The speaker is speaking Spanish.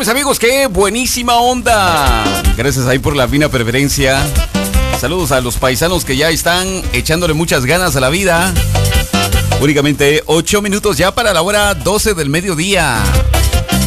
mis amigos, qué buenísima onda. Gracias ahí por la fina preferencia. Saludos a los paisanos que ya están echándole muchas ganas a la vida. Únicamente 8 minutos ya para la hora 12 del mediodía.